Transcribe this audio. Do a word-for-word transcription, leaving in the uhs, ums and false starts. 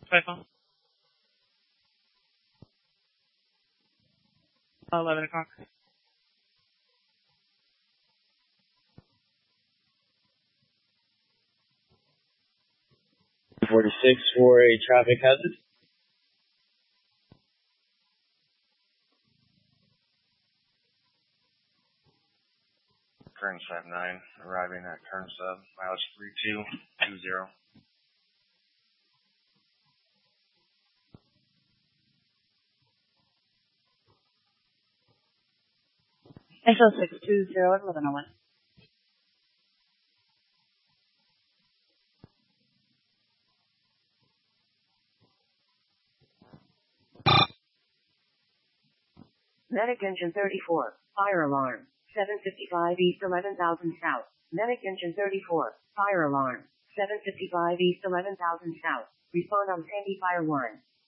by phone. eleven o'clock. forty-six for a traffic hazard. Current five nine, arriving at current sub, mileage three two two zero. I show six two zero at eleven oh one. Medic engine thirty-four, fire alarm, seven fifty-five east eleven thousand south. Medic engine thirty-four, fire alarm, seven fifty-five east eleven thousand south. Respond on Sandy Fire one.